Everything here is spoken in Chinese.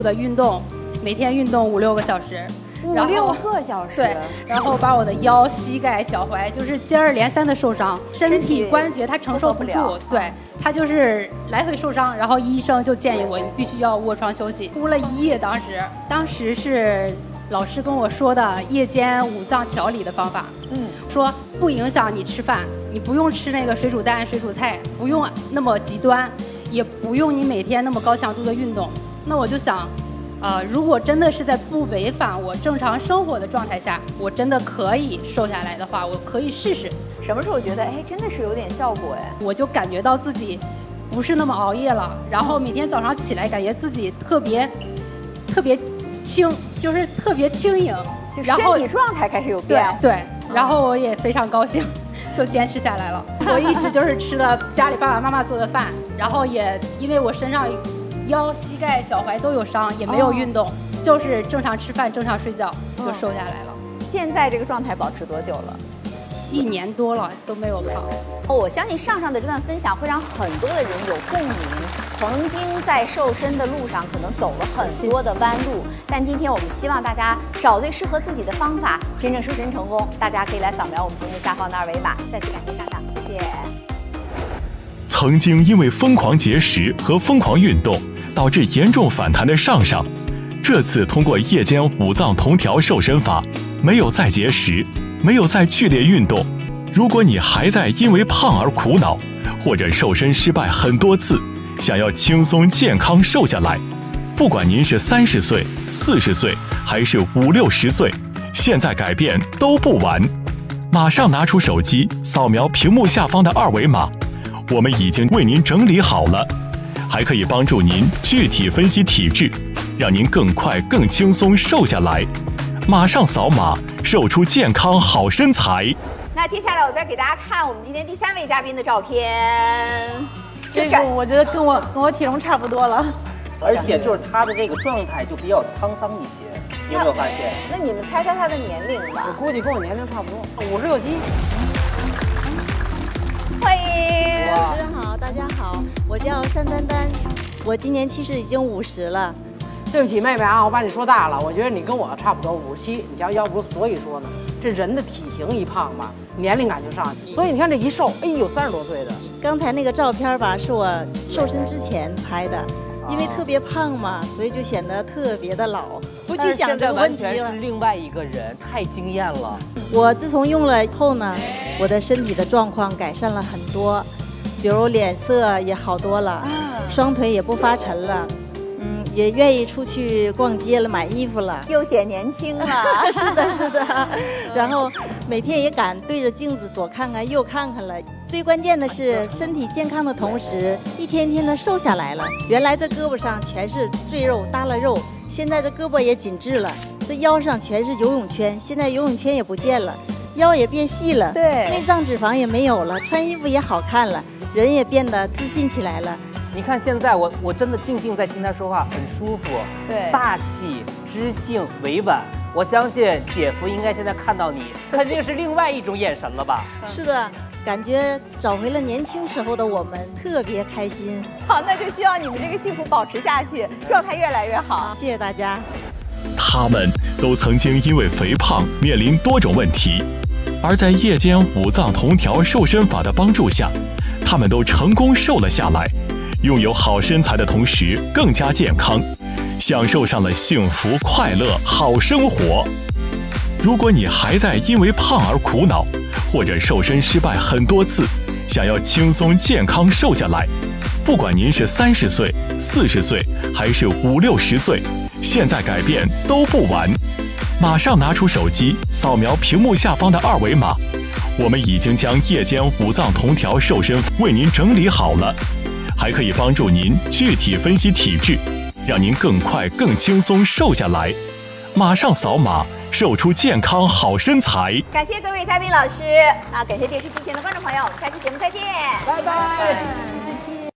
的运动，每天运动5、6个小时。 5、6个小时， 对，然后把我的腰、膝盖、脚踝就是接二连三的受伤，身体关节它承受不住，对，它就是来回受伤，然后医生就建议我你必须要卧床休息，哭了1夜。当时是老师跟我说的夜间5脏调理的方法，说不影响你吃饭，你不用吃那个水煮蛋、水煮菜，不用那么极端，也不用你每天那么高强度的运动。那我就想。如果真的是在不违反我正常生活的状态下，我真的可以瘦下来的话，我可以试试。 什么时候觉得真的是有点效果哎？ 我就感觉到自己不是那么熬夜了，然后每天早上起来感觉自己特别轻，就是特别轻盈， 就身体状态开始有变。 对，然后我也非常高兴。就坚持下来了。我一直就是吃了家里爸爸妈妈做的饭，然后也因为我身上腰、膝盖、脚踝都有伤，也没有运动，就是正常吃饭、正常睡觉，就瘦下来了。 现在这个状态保持多久了 ？1年多了都没有胖。 我相信上的这段分享会让很多的人有共鸣。曾经在瘦身的路上可能走了很多的弯路，但今天我们希望大家找对适合自己的方法，真正瘦身成功。大家可以来扫描我们屏幕下方的2维码。再次感谢上上，谢谢。 曾经因为疯狂节食和疯狂运动导致严重反弹的上上，这次通过夜间5脏同调瘦身法，没有再节食，没有再剧烈运动。如果你还在因为胖而苦恼，或者瘦身失败很多次，想要轻松健康瘦下来，不管您是30岁、40岁还是50、60岁，现在改变都不晚。马上拿出手机扫描屏幕下方的2维码，我们已经为您整理好了，还可以帮助您具体分析体质，让您更快更轻松瘦下来。马上扫码，瘦出健康好身材。 那接下来我再给大家看我们今天第3位嘉宾的照片。 这个我觉得跟我体重差不多了， 而且就是他的这个状态就比较沧桑一些，你有没有发现？ 那你们猜猜他的年龄吧？ 我估计跟我年龄差不多，56、7。 欢迎， 主持人好，大家好，我叫单丹丹，我今年其实已经50了。 对不起，妹妹啊，我把你说大了，我觉得你跟我差不多57，你瞧，要不所以说呢，这人的体型一胖吧，年龄感就上去，所以你看这一瘦，哎呦，30多岁的。 刚才那个照片吧，是我瘦身之前拍的，因为特别胖嘛，所以就显得特别的老，不去想这个问题了。 完全是另外一个人，太惊艳了。 我自从用了以后呢，我的身体的状况改善了很多，比如脸色也好多了，双腿也不发沉了。也愿意出去逛街了，买衣服了， 又显年轻了。 是的，是的。然后每天也敢对着镜子左看看右看看了。最关键的是身体健康的同时，一天天的瘦下来了。原来这胳膊上全是赘肉耷拉肉，现在这胳膊也紧致了。这腰上全是游泳圈，现在游泳圈也不见了，腰也变细了， 对， 内脏脂肪也没有了，穿衣服也好看了，人也变得自信起来了。 你看现在我真的静静在听他说话，很舒服， 对， 大气、知性、委婉。我相信姐夫应该现在看到你，肯定是另外一种眼神了吧？ 是的，感觉找回了年轻时候的我们，特别开心。 好，那就希望你们这个幸福保持下去，状态越来越好。 谢谢大家。 他们都曾经因为肥胖面临多种问题，而在夜间5脏同调瘦身法的帮助下，他们都成功瘦了下来。拥有好身材的同时更加健康，享受上了幸福快乐好生活。如果你还在因为胖而苦恼，或者瘦身失败很多次，想要轻松健康瘦下来，不管您是30岁、40岁还是50、60岁，现在改变都不晚。马上拿出手机扫描屏幕下方的2维码，我们已经将夜间5脏同调瘦身为您整理好了，还可以帮助您具体分析体质，让您更快更轻松瘦下来。马上扫码，瘦出健康好身材。 感谢各位嘉宾老师，感谢电视机前的观众朋友，我们下期节目再见， 拜拜。